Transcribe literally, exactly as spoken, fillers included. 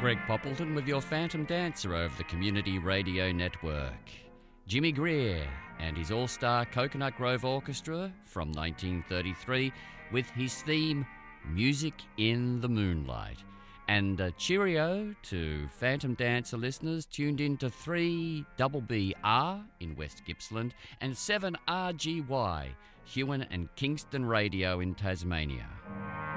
Greg Poppleton with your Phantom Dancer over the Community Radio Network. Jimmy Greer and his all-star Coconut Grove Orchestra from nineteen thirty-three with his theme, Music in the Moonlight. And a cheerio to Phantom Dancer listeners tuned in to three B B R in West Gippsland and seven R G Y, Huon and Kingston Radio in Tasmania.